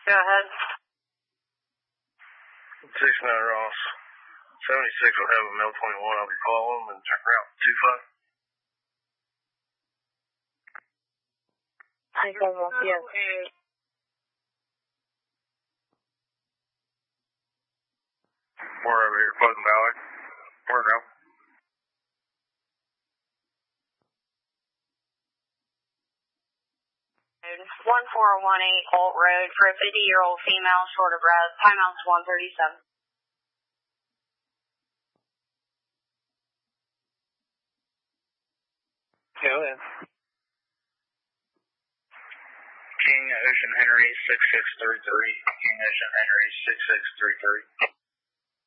Go ahead. 69 Ross. 76 will have a male 21. I'll be following them and check route 25. Yes. We're over here, Pleasant Valley. Where now? Road 1418 Holt Road for a 50-year-old female short of breath. Timeout's 1:37. Go ahead. King Ocean Henry 6633. King Ocean Henry 6633.